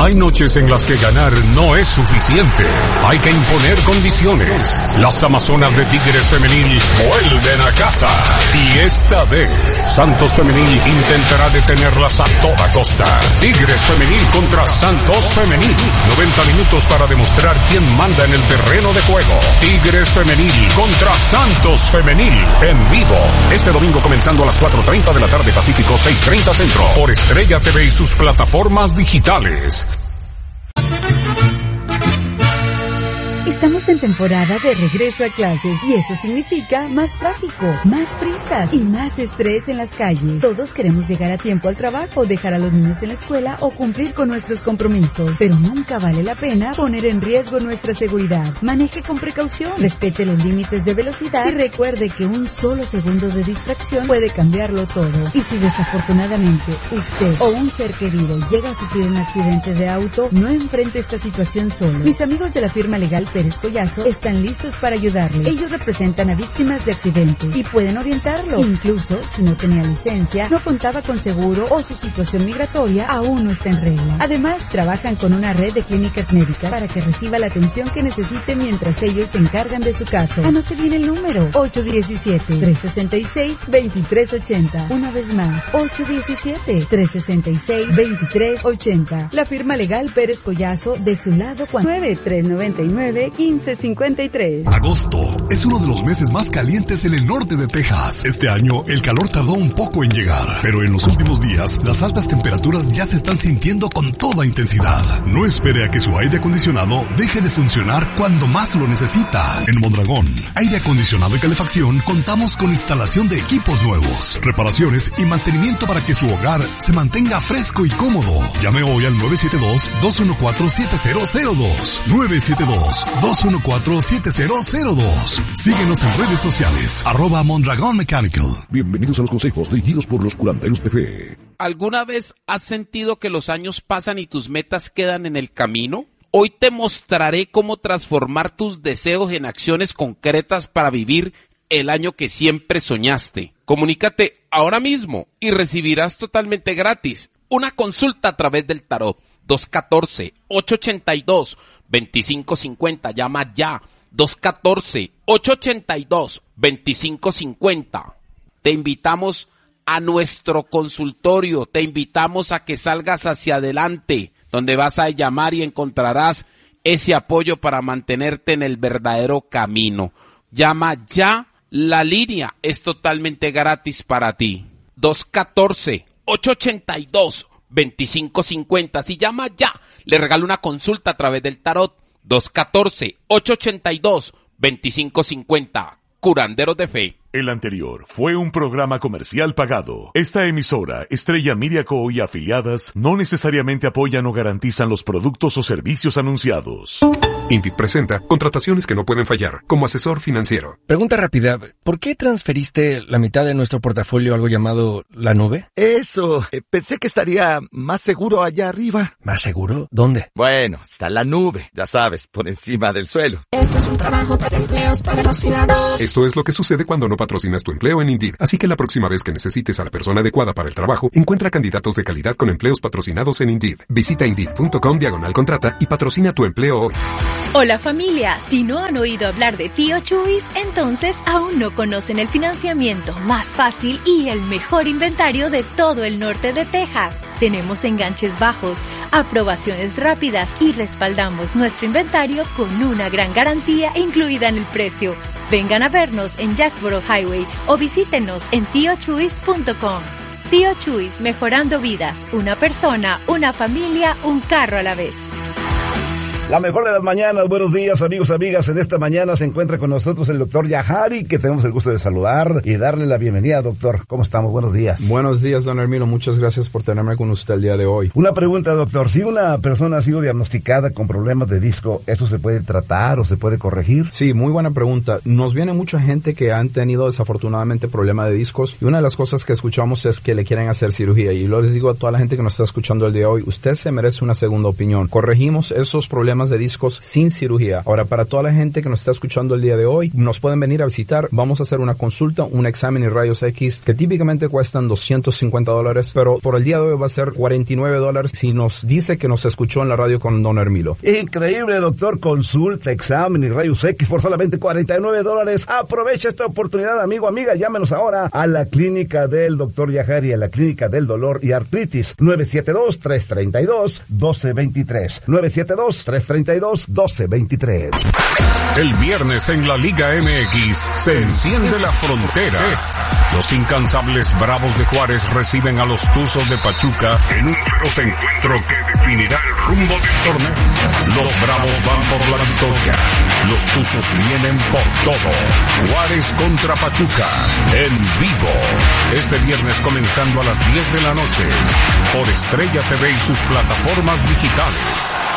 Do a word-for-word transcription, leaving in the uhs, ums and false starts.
Hay noches en las que ganar no es suficiente. Hay que imponer condiciones. Las Amazonas de Tigres Femenil vuelven a casa. Y esta vez, Santos Femenil intentará detenerlas a toda costa. Tigres Femenil contra Santos Femenil. noventa minutos para demostrar quién manda en el terreno de juego. Tigres Femenil contra Santos Femenil. En vivo. Este domingo comenzando a las cuatro treinta de la tarde Pacífico, seis treinta Centro. Por Estrella T V y sus plataformas digitales. Estamos en temporada de regreso a clases y eso significa más tráfico, más prisas y más estrés en las calles. Todos queremos llegar a tiempo al trabajo, dejar a los niños en la escuela o cumplir con nuestros compromisos, pero nunca vale la pena poner en riesgo nuestra seguridad. Maneje con precaución, respete los límites de velocidad y recuerde que un solo segundo de distracción puede cambiarlo todo. Y si desafortunadamente usted o un ser querido llega a sufrir un accidente de auto, no enfrente esta situación solo. Mis amigos de la firma legal Pérez Collazo están listos para ayudarle. Ellos representan a víctimas de accidentes y pueden orientarlo. Incluso si no tenía licencia, no contaba con seguro o su situación migratoria aún no está en regla. Además, trabajan con una red de clínicas médicas para que reciba la atención que necesite mientras ellos se encargan de su caso. Anote bien el número ocho uno siete, tres seis seis, dos tres ocho cero. Una vez más, ocho uno siete, tres seis seis, dos tres ocho cero. La firma legal Pérez Collazo, de su lado cuando nueve tres nueve nueve, uno cinco cinco tres. Agosto es uno de los meses más calientes en el norte de Texas. Este año el calor tardó un poco en llegar, pero en los últimos días las altas temperaturas ya se están sintiendo con toda intensidad. No espere a que su aire acondicionado deje de funcionar cuando más lo necesita. En Mondragón, aire acondicionado y calefacción, contamos con instalación de equipos nuevos, reparaciones y mantenimiento para que su hogar se mantenga fresco y cómodo. Llame hoy al nueve siete dos, dos uno cuatro, siete cero cero dos. nueve siete dos, dos uno cuatro, siete cero cero dos. Síguenos en redes sociales, arroba Mondragón Mechanical. Bienvenidos a los consejos dirigidos por los curanderos de fe. ¿Alguna vez has sentido que los años pasan y tus metas quedan en el camino? Hoy te mostraré cómo transformar tus deseos en acciones concretas para vivir el año que siempre soñaste. Comunícate ahora mismo y recibirás totalmente gratis una consulta a través del tarot. dos uno cuatro, ocho ocho dos, dos cinco cinco cero. Llama ya. dos uno cuatro, ocho ocho dos, dos cinco cinco cero. Te invitamos a nuestro consultorio. Te invitamos a que salgas hacia adelante, donde vas a llamar y encontrarás ese apoyo para mantenerte en el verdadero camino. Llama ya. La línea es totalmente gratis para ti. dos uno cuatro, ocho ocho dos, dos cinco cinco cero. Si llama ya, le regalo una consulta a través del tarot. dos uno cuatro, ocho ocho dos, dos cinco cinco cero. Curanderos de Fe. El anterior fue un programa comercial pagado. Esta emisora, Estrella Media Co. y afiliadas, no necesariamente apoyan o garantizan los productos o servicios anunciados. Indeed presenta contrataciones que no pueden fallar, como asesor financiero. Pregunta rápida, ¿por qué transferiste la mitad de nuestro portafolio a algo llamado la nube? Eso, eh, pensé que estaría más seguro allá arriba. ¿Más seguro? ¿Dónde? Bueno, está la nube, ya sabes, por encima del suelo. Esto es un trabajo para empleos patrocinados. Esto es lo que sucede cuando no patrocinas tu empleo en Indeed. Así que la próxima vez que necesites a la persona adecuada para el trabajo, encuentra candidatos de calidad con empleos patrocinados en Indeed. Visita Indeed.com diagonal contrata y patrocina tu empleo hoy. Hola familia, si no han oído hablar de Tío Chuys, entonces aún no conocen el financiamiento más fácil y el mejor inventario de todo el norte de Texas. Tenemos enganches bajos, aprobaciones rápidas y respaldamos nuestro inventario con una gran garantía incluida en el precio. Vengan a vernos en Jacksboro Highway o visítenos en tío chuys punto com. Tío Chuys, mejorando vidas. Una persona, una familia, un carro a la vez. La mejor de las mañanas, buenos días amigos, amigas. En esta mañana se encuentra con nosotros el doctor Yahari, que tenemos el gusto de saludar y darle la bienvenida, doctor. ¿Cómo estamos? Buenos días. Buenos días, don Hermino. Muchas gracias por tenerme con usted el día de hoy. Una pregunta, doctor. Si una persona ha sido diagnosticada con problemas de disco, ¿eso se puede tratar o se puede corregir? Sí, muy buena pregunta. Nos viene mucha gente que han tenido desafortunadamente problemas de discos y una de las cosas que escuchamos es que le quieren hacer cirugía. Y yo les digo a toda la gente que nos está escuchando el día de hoy, usted se merece una segunda opinión. Corregimos esos problemas problemas de discos sin cirugía. Ahora, para toda la gente que nos está escuchando el día de hoy, nos pueden venir a visitar. Vamos a hacer una consulta, un examen y rayos X que típicamente cuestan doscientos cincuenta dólares, pero por el día de hoy va a ser cuarenta y nueve dólares si nos dice que nos escuchó en la radio con Don Hermilo. Increíble, doctor. Consulta, examen y rayos X por solamente cuarenta y nueve dólares. Aprovecha esta oportunidad, amigo, amiga. Llámenos ahora a la clínica del doctor Yajari, a la clínica del dolor y artritis. nueve siete dos, tres tres dos, uno dos dos tres. nueve siete dos, tres tres dos, uno dos dos tres. El viernes en la Liga M X se enciende la frontera. Los incansables Bravos de Juárez reciben a los Tuzos de Pachuca en un feroz encuentro que definirá el rumbo del torneo. Los Bravos van por la victoria. Los Tuzos vienen por todo. Juárez contra Pachuca en vivo. Este viernes comenzando a las diez de la noche por Estrella T V y sus plataformas digitales.